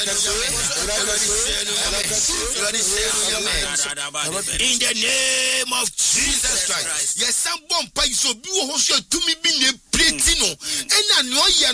In the name of Jesus Christ. Yes, some bomb pie so be to me be pretty no. And I know